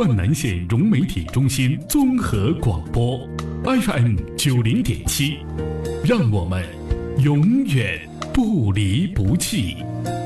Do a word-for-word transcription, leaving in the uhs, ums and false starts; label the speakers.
Speaker 1: 灌南县融媒体中心综合广播 F M 九零点七，让我们永远不离不弃。